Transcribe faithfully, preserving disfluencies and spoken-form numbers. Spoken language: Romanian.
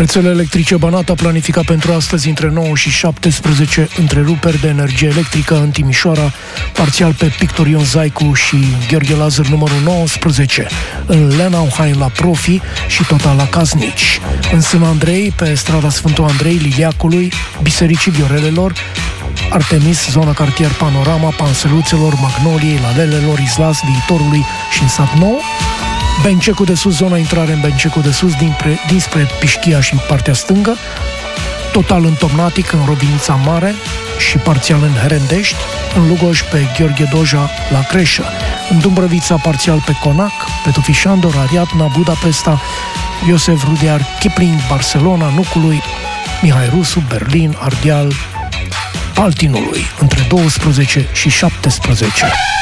Rețele electrice Banat a planificat pentru astăzi între nouă și șaptesprezece întreruperi de energie electrică în Timișoara, parțial pe Pictor Ion Zaicu și Gheorghe Lazar numărul nouăsprezece, în Lenauhain la Profi și total la Casnici. În Sân Andrei, pe strada Sfântul Andrei, Liliacului, Bisericii Viorelelor, Artemis, zona cartier Panorama, Panseluțelor, Magnoliei, Lalelelor, Islas, Viitorului și în Sat Nou. Bencecul de sus, zona intrare în Bencecul de sus, dinspre, dinspre Pișchia și partea stângă, total în Tomnatic, în Robinița Mare și parțial în Herendești, în Lugoș pe Gheorghe Doja la Creșă, în Dumbrăvița parțial pe Conac, pe Tufișandor, Ariadna, Budapesta, Iosef Rudiar, Kipling, Barcelona, Nucului, Mihai Rusu, Berlin, Ardeal, Altinului, între douăsprezece și șaptesprezece.